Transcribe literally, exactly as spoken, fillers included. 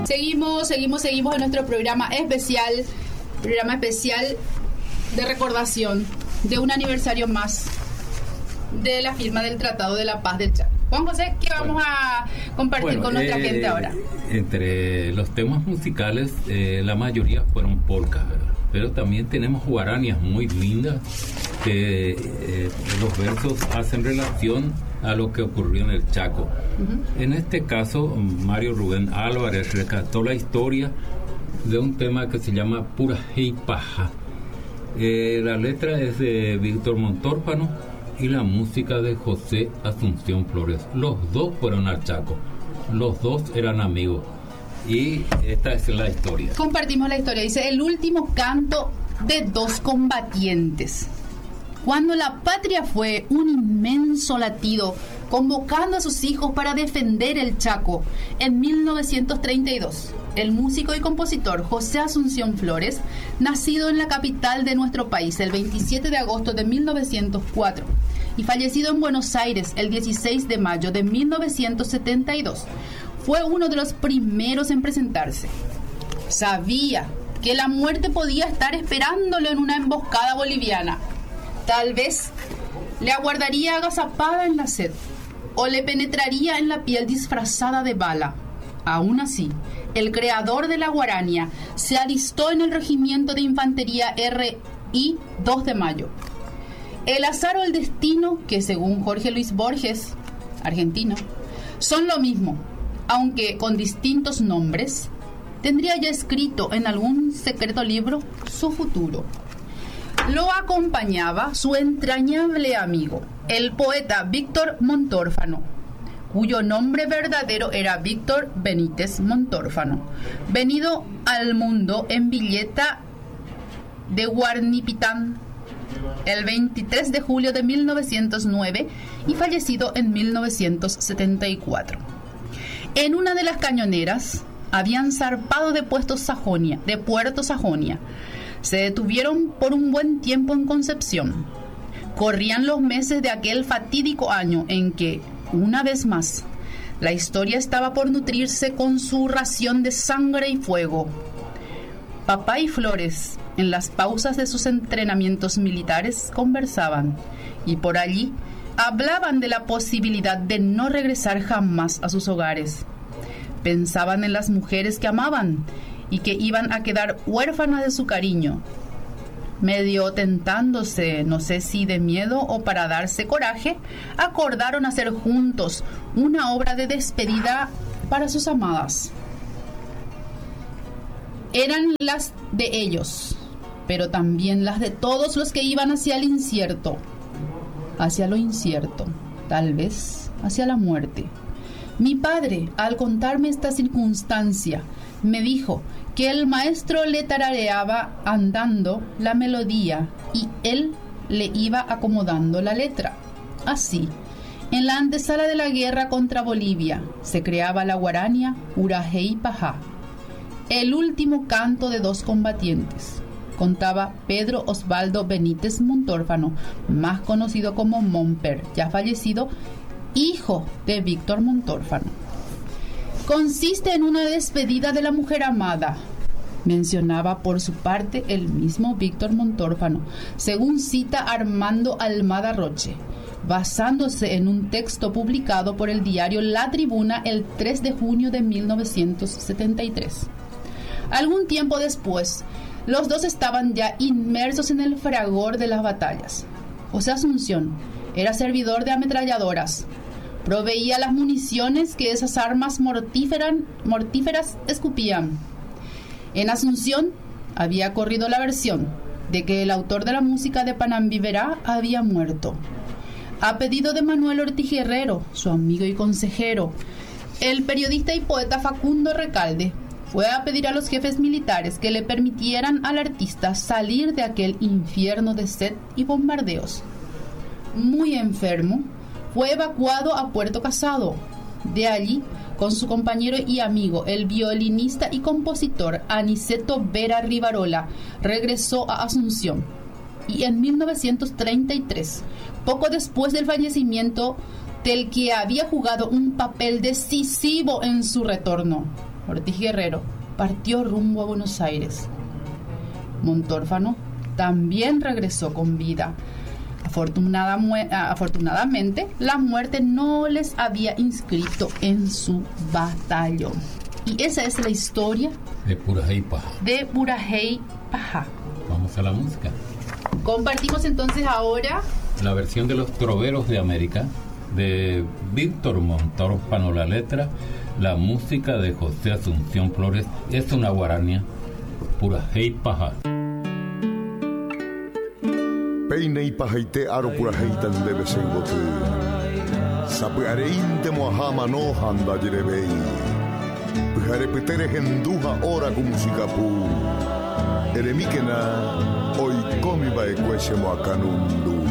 Seguimos, seguimos, seguimos en nuestro programa especial, programa especial de recordación de un aniversario más de la firma del Tratado de la Paz del Chaco. Juan José, ¿qué vamos bueno, a compartir bueno, con nuestra eh, gente ahora? Entre los temas musicales, eh, la mayoría fueron polcas, ¿verdad? Pero también tenemos guaranias muy lindas que eh, los versos hacen relación a lo que ocurrió en el Chaco. Uh-huh. En este caso, Mario Rubén Álvarez rescató la historia de un tema que se llama Purajey Paja. Eh, la letra es de Víctor Montórfano y la música de José Asunción Flores. Los dos fueron al Chaco, los dos eran amigos. Y esta es la historia. Compartimos la historia. Dice: el último canto de dos combatientes. Cuando la patria fue un inmenso latido, convocando a sus hijos para defender el Chaco, en mil novecientos treinta y dos, el músico y compositor José Asunción Flores, nacido en la capital de nuestro país el veintisiete de agosto de mil novecientos cuatro y fallecido en Buenos Aires el dieciséis de mayo de mil novecientos setenta y dos, fue uno de los primeros en presentarse. Sabía que la muerte podía estar esperándolo en una emboscada boliviana. Tal vez le aguardaría agazapada en la sed o le penetraría en la piel disfrazada de bala. Aún así, el creador de la guarania se alistó en el regimiento de infantería R I dos de mayo. El azar o el destino, que según Jorge Luis Borges, argentino, son lo mismo, aunque con distintos nombres, tendría ya escrito en algún secreto libro su futuro. Lo acompañaba su entrañable amigo, el poeta Víctor Montórfano, cuyo nombre verdadero era Víctor Benítez Montórfano, venido al mundo en Villeta de Guarnipitán el veintitrés de julio de mil novecientos nueve y fallecido en mil novecientos setenta y cuatro. En una de las cañoneras habían zarpado de, Puerto Sajonia, de Puerto Sajonia. Se detuvieron por un buen tiempo en Concepción. Corrían los meses de aquel fatídico año en que, una vez más, la historia estaba por nutrirse con su ración de sangre y fuego. Papá y Flores, en las pausas de sus entrenamientos militares, conversaban, y por allí hablaban de la posibilidad de no regresar jamás a sus hogares. Pensaban en las mujeres que amaban y que iban a quedar huérfanas de su cariño. Medio tentándose, no sé si de miedo o para darse coraje, acordaron hacer juntos una obra de despedida para sus amadas. Eran las de ellos, pero también las de todos los que iban hacia el incierto, hacia lo incierto, tal vez hacia la muerte. Mi padre, al contarme esta circunstancia, me dijo que el maestro le tarareaba andando la melodía y él le iba acomodando la letra. Así, en la antesala de la guerra contra Bolivia, se creaba la guarania Purajey Paja, el último canto de dos combatientes. Contaba Pedro Osvaldo Benítez Montórfano, más conocido como Momper, ya fallecido, hijo de Víctor Montórfano. Consiste en una despedida de la mujer amada, mencionaba por su parte el mismo Víctor Montórfano, según cita Armando Almada Roche, basándose en un texto publicado por el diario La Tribuna el tres de junio de mil novecientos setenta y tres. Algún tiempo después, los dos estaban ya inmersos en el fragor de las batallas. José Asunción era servidor de ametralladoras, proveía las municiones que esas armas mortíferas, mortíferas escupían. En Asunción había corrido la versión de que el autor de la música de Panambiverá había muerto. A pedido de Manuel Ortiz Guerrero, su amigo y consejero, el periodista y poeta Facundo Recalde fue a pedir a los jefes militares que le permitieran al artista salir de aquel infierno de sed y bombardeos. Muy enfermo, fue evacuado a Puerto Casado. De allí, con su compañero y amigo, el violinista y compositor Aniceto Vera Rivarola, regresó a Asunción. Y en mil novecientos treinta y tres, poco después del fallecimiento del que había jugado un papel decisivo en su retorno, Ortiz Guerrero, partió rumbo a Buenos Aires. Montórfano también regresó con vida. Afortunada mu- afortunadamente, la muerte no les había inscrito en su batallón. Y esa es la historia de Purajey Paja. De Purajey Paja. Vamos a la música. Compartimos entonces ahora la versión de Los Troveros de América, de Víctor Montórfano la letra, la música de José Asunción Flores. Es una guarania, Purajey Paja. Peinei pahaite aro Purajeitan debe ser bote. Sapeareinte moahama no handa jirebei. Pujarepetere genduja ora con música pu. Eremikena, hoy comi baekwese moakanundu.